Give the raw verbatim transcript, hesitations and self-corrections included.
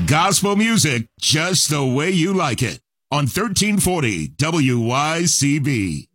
Gospel music just the way you like it on thirteen forty W Y C B.